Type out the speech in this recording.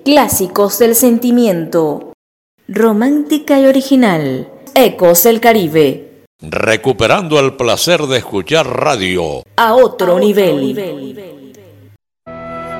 Clásicos del sentimiento. Romántica y original. Ecos del Caribe. Recuperando el placer de escuchar radio A otro nivel.